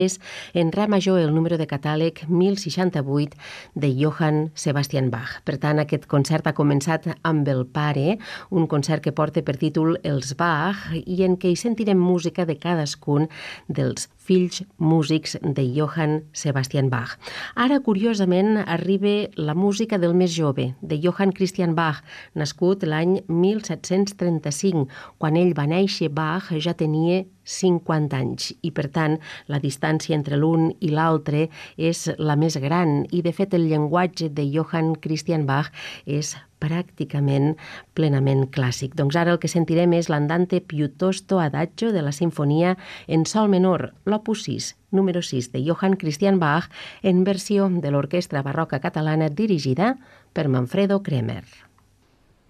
és en re major el número de catàleg 1068 de Johann Sebastian Bach. Per tant, aquest concert ha començat amb el pare, un concert que porta per títol Els Bach i en què hi sentirem música de cadascun dels fills músics de Johann Sebastian Bach. Ara, curiosament, arriba la música del més jove, de Johann Christian Bach, nascut l'any 1735. Quan ell va néixer, Bach ja tenia 50 anys i, per tant, la distància entre l'un i l'altre és la més gran i, de fet, el llenguatge de Johann Christian Bach és pràcticament plenament clàssic. Doncs ara el que sentirem és l'Andante piuttosto adagio de la sinfonia en sol menor, l'opus 6, número 6 de Johann Christian Bach, en versió de l'Orquestra Barroca Catalana dirigida per Manfredo Kremer.